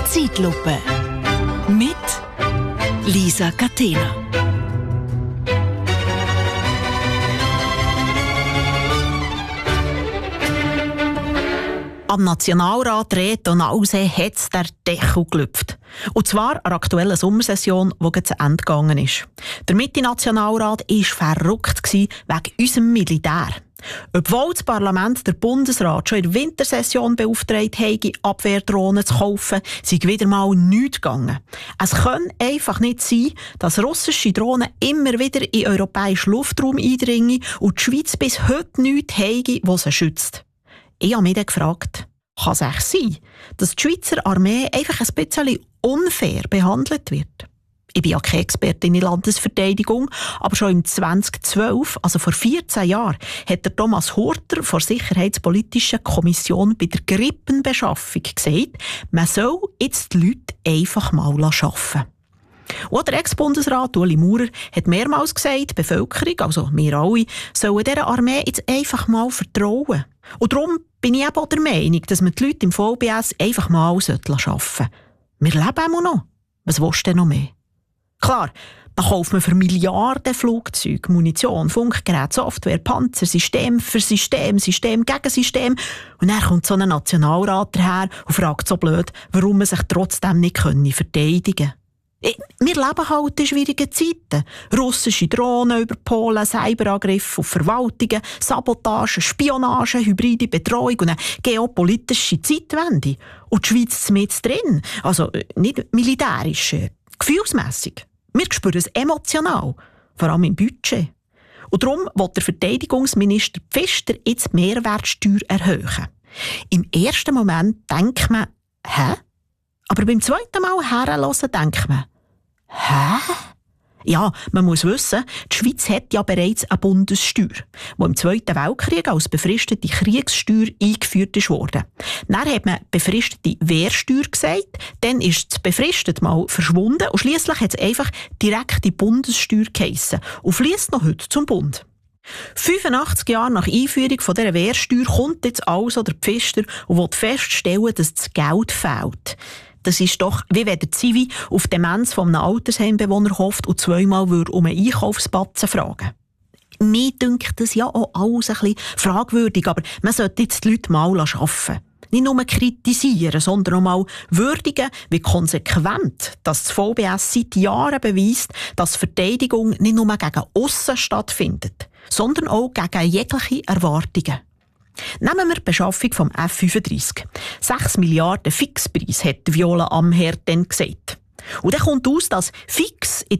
Zeitlupe mit Lisa Catena. Am Nationalrat Reto Nause hat es der Deckel gelüpft. Und zwar an der aktuellen Sommersession, die zu Ende gegangen ist. Der Mitte-Nationalrat war verrückt wegen unserem Militär. Obwohl das Parlament der Bundesrat schon in der Wintersession beauftragt habe, Abwehrdrohnen zu kaufen, sei wieder mal nichts gegangen. Es kann einfach nicht sein, dass russische Drohnen immer wieder in den europäischen Luftraum eindringen und die Schweiz bis heute nichts habe, was sie schützt. Ich habe mich dann gefragt, kann es echt sein, dass die Schweizer Armee einfach ein bisschen unfair behandelt wird? Ich bin ja keine Expertin in Landesverteidigung, aber schon im 2012, also vor 14 Jahren, hat der Thomas Hurter von der Sicherheitspolitischen Kommission bei der Grippenbeschaffung gesagt, man soll jetzt die Leute einfach mal arbeiten. Und der Ex-Bundesrat Ueli Maurer hat mehrmals gesagt, die Bevölkerung, also wir alle, sollen dieser Armee jetzt einfach mal vertrauen. Und darum bin ich eben auch der Meinung, dass man die Leute im VBS einfach mal arbeiten sollten. Wir leben immer noch. Was willst du denn noch mehr? Klar, da kauft man für Milliarden Flugzeuge, Munition, Funkgeräte, Software, Panzer, System für System, System gegen System. Und dann kommt so ein Nationalrat daher und fragt so blöd, warum man sich trotzdem nicht verteidigen kann. Wir leben halt in schwierigen Zeiten. Russische Drohnen über Polen, Cyberangriffe auf Verwaltungen, Sabotage, Spionage, hybride Bedrohung und eine geopolitische Zeitwende. Und die Schweiz mit drin. Also nicht militärisch, gefühlsmässig. Wir spüren es emotional, vor allem im Budget. Und darum will der Verteidigungsminister Pfister jetzt die Mehrwertsteuer erhöhen. Im ersten Moment denkt man, hä? Aber beim zweiten Mal herhören denkt man, hä? Ja, man muss wissen, die Schweiz hat ja bereits eine Bundessteuer, die im Zweiten Weltkrieg als befristete Kriegssteuer eingeführt wurde. Dann hat man befristete Wehrsteuer gesagt, dann ist das befristet mal verschwunden und schliesslich hat es einfach direkte Bundessteuer geheissen und fliesst noch heute zum Bund. 85 Jahre nach Einführung von dieser Wehrsteuer kommt jetzt also der Pfister und will feststellen, dass das Geld fehlt. Das ist doch, wie wenn der Zivi auf die Demenz von einem Altersheimbewohner hofft und zweimal um einen Einkaufsbatzen fragen. Mir dünkt das ja auch alles ein bisschen fragwürdig, aber man sollte jetzt die Leute mal arbeiten. Nicht nur kritisieren, sondern auch mal würdigen, wie konsequent das VBS seit Jahren beweist, dass Verteidigung nicht nur gegen aussen stattfindet, sondern auch gegen jegliche Erwartungen. Nehmen wir die Beschaffung vom F-35. 6 Milliarden Fixpreis, hat Viola Amherd dann gesagt. Und dann kommt aus, dass fix in